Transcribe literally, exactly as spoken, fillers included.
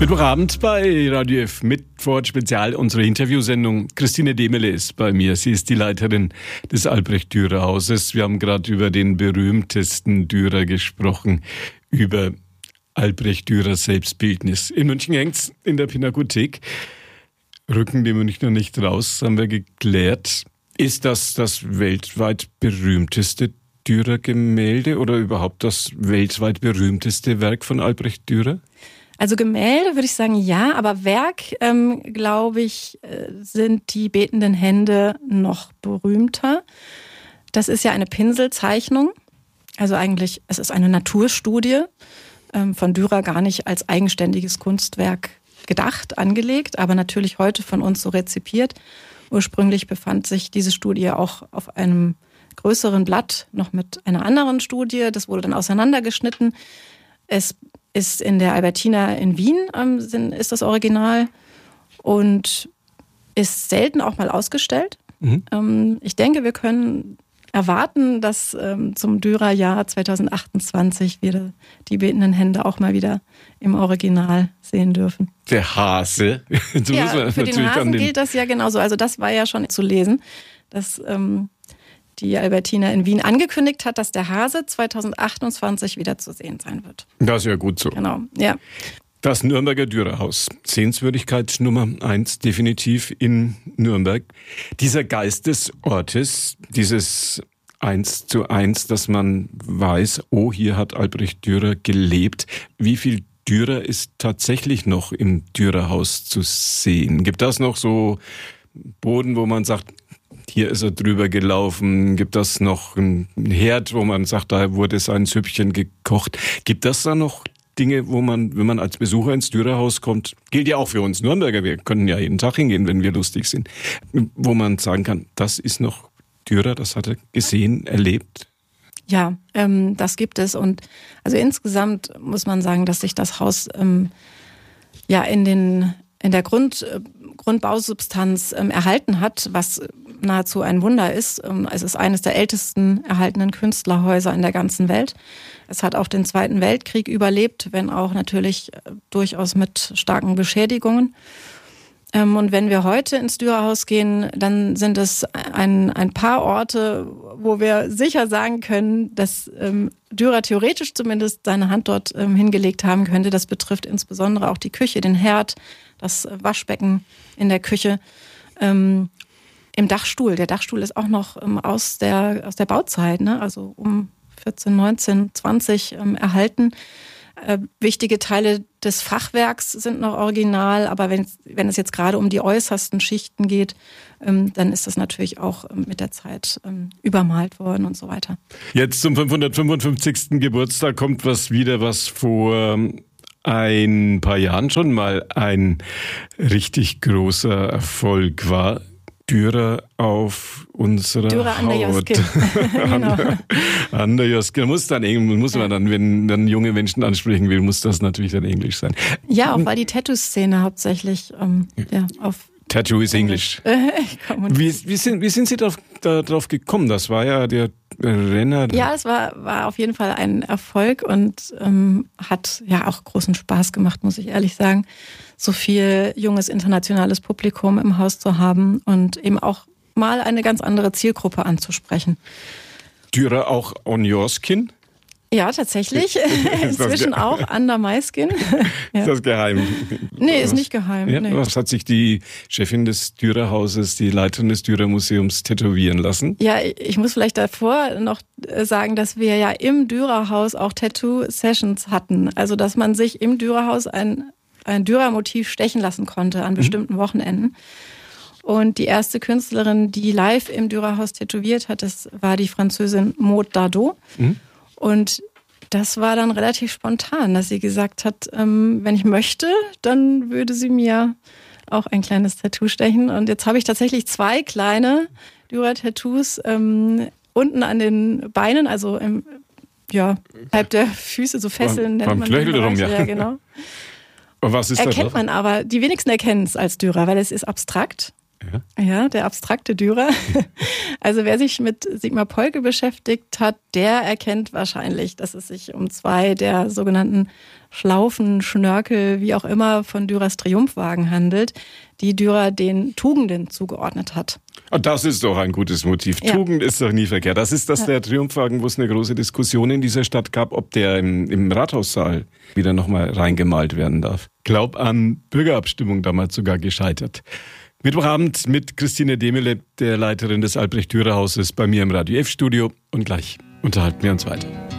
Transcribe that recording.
Mittwochabend bei Radio F Mittwoch Spezial, unsere Interviewsendung. Christine Demele ist bei mir. Sie ist die Leiterin des Albrecht-Dürer-Hauses. Wir haben gerade über den berühmtesten Dürer gesprochen, über Albrecht Dürers Selbstbildnis. In München hängt's in der Pinakothek. Rücken die Münchner nicht raus, haben wir geklärt. Ist das das weltweit berühmteste Dürer-Gemälde oder überhaupt das weltweit berühmteste Werk von Albrecht Dürer? Also Gemälde würde ich sagen ja, aber Werk, ähm, glaube ich, sind die betenden Hände noch berühmter. Das ist ja eine Pinselzeichnung, also eigentlich, es ist eine Naturstudie, ähm, von Dürer gar nicht als eigenständiges Kunstwerk gedacht, angelegt, aber natürlich heute von uns so rezipiert. Ursprünglich befand sich diese Studie auch auf einem größeren Blatt, noch mit einer anderen Studie, das wurde dann auseinandergeschnitten. Es ist in der Albertina in Wien, ähm, sind, ist das Original und ist selten auch mal ausgestellt. Mhm. Ähm, ich denke, wir können erwarten, dass ähm, zum Dürer-Jahr zwanzig achtundzwanzig wir die betenden Hände auch mal wieder im Original sehen dürfen. Der Hase. So ja, muss man für den Hasen gilt das ja genauso. Also das war ja schon zu lesen, dass ähm, die Albertina in Wien angekündigt hat, dass der Hase zwanzig achtundzwanzig wieder zu sehen sein wird. Das ist ja gut so. Genau, ja. Das Nürnberger Dürerhaus. Sehenswürdigkeit Nummer eins definitiv in Nürnberg. Dieser Geist des Ortes, dieses Eins zu eins, dass man weiß, oh, hier hat Albrecht Dürer gelebt. Wie viel Dürer ist tatsächlich noch im Dürerhaus zu sehen? Gibt das noch so Boden, wo man sagt, hier ist er drüber gelaufen? Gibt das noch einen Herd, wo man sagt, da wurde sein Süppchen gekocht? Gibt das da noch Dinge, wo man, wenn man als Besucher ins Dürerhaus kommt, gilt ja auch für uns Nürnberger, wir können ja jeden Tag hingehen, wenn wir lustig sind, wo man sagen kann, das ist noch Dürer, das hat er gesehen, erlebt? Ja, ähm, das gibt es. Und also insgesamt muss man sagen, dass sich das Haus ähm, ja in den in der Grund, äh, Grundbausubstanz ähm, erhalten hat, was nahezu ein Wunder ist. Ähm, es ist eines der ältesten erhaltenen Künstlerhäuser in der ganzen Welt. Es hat auch den Zweiten Weltkrieg überlebt, wenn auch natürlich äh, durchaus mit starken Beschädigungen. Ähm, und wenn wir heute ins Dürerhaus gehen, dann sind es ein, ein paar Orte, wo wir sicher sagen können, dass ähm, Dürer theoretisch zumindest seine Hand dort ähm, hingelegt haben könnte. Das betrifft insbesondere auch die Küche, den Herd, das Waschbecken in der Küche, ähm, im Dachstuhl. Der Dachstuhl ist auch noch ähm, aus der, aus der Bauzeit, ne? Also um vierzehn, neunzehn, zwanzig ähm, erhalten. Äh, wichtige Teile des Fachwerks sind noch original, aber wenn, wenn es jetzt gerade um die äußersten Schichten geht, ähm, dann ist das natürlich auch ähm, mit der Zeit ähm, übermalt worden und so weiter. Jetzt zum fünfhundertfünfundfünfzigsten Geburtstag kommt was wieder, was vor ein paar Jahren schon mal ein richtig großer Erfolg war. Dürer auf unserer Dürer an der Haut. Joskin. Genau. An der Joskin. Muss dann muss man dann, wenn dann junge Menschen ansprechen will, muss das natürlich dann Englisch sein. Ja, auch weil die Tattoo-Szene hauptsächlich ähm, ja, auf Tattoo is English. wie, wie, sind, wie sind Sie darauf, darauf gekommen? Das war ja der Renner. Ja, es war, war auf jeden Fall ein Erfolg und ähm, hat ja auch großen Spaß gemacht, muss ich ehrlich sagen, so viel junges internationales Publikum im Haus zu haben und eben auch mal eine ganz andere Zielgruppe anzusprechen. Dürer auch on your skin? Ja, tatsächlich. Inzwischen auch under my skin. Ja. Ist das geheim? Nee, ist nicht geheim. Ja, nee. Was hat sich die Chefin des Dürerhauses, die Leiterin des Dürermuseums tätowieren lassen? Ja, ich muss vielleicht davor noch sagen, dass wir ja im Dürerhaus auch Tattoo-Sessions hatten. Also, dass man sich im Dürerhaus ein, ein Dürer-Motiv stechen lassen konnte an bestimmten mhm. Wochenenden. Und die erste Künstlerin, die live im Dürerhaus tätowiert hat, das war die Französin Maud Dardot. Mhm. Und das war dann relativ spontan, dass sie gesagt hat, ähm, wenn ich möchte, dann würde sie mir auch ein kleines Tattoo stechen. Und jetzt habe ich tatsächlich zwei kleine Dürer-Tattoos ähm, unten an den Beinen, also im, ja, halb der Füße, so Fesseln nennt man Knöchel drum, ja. Ja, genau. Und was ist Erkennt da drauf? man aber, die wenigsten erkennen es als Dürer, weil es ist abstrakt. Ja, ja, der abstrakte Dürer. Also wer sich mit Sigmar Polke beschäftigt hat, der erkennt wahrscheinlich, dass es sich um zwei der sogenannten Schlaufen, Schnörkel, wie auch immer, von Dürers Triumphwagen handelt, die Dürer den Tugenden zugeordnet hat. Und das ist doch ein gutes Motiv. Ja. Tugend ist doch nie verkehrt. Das ist das ja. Der Triumphwagen, wo es eine große Diskussion in dieser Stadt gab, ob der im, im Rathaussaal wieder nochmal reingemalt werden darf. Glaub an Bürgerabstimmung damals sogar gescheitert. Mittwochabend mit Christine Demele, der Leiterin des Albrecht-Dürer-Hauses, bei mir im Radio F-Studio. Und gleich unterhalten wir uns weiter.